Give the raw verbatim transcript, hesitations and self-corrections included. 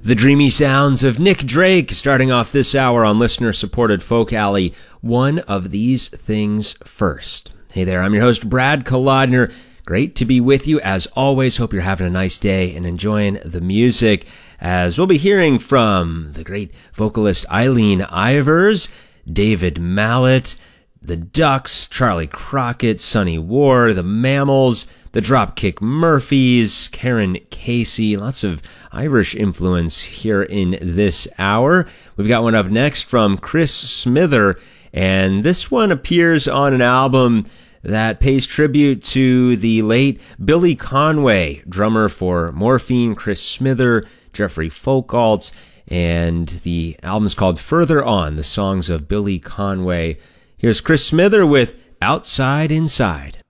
The dreamy sounds of Nick Drake starting off this hour on listener-supported Folk Alley, One of These Things First. Hey there, I'm your host, Brad Kolodner. Great to be with you, as always. Hope you're having a nice day and enjoying the music, as we'll be hearing from the great vocalist Eileen Ivers, David Mallet, the Ducks, Charlie Crockett, Sonny Ward, the Mammals, the Dropkick Murphys, Karen Casey, lots of Irish influence here in this hour. We've got one up next from Chris Smither, and this one appears on an album that pays tribute to the late Billy Conway, drummer for Morphine, Chris Smither, Jeffrey Folkalt, and the album's called Further On, the songs of Billy Conway. Here's Chris Smither with Outside Inside.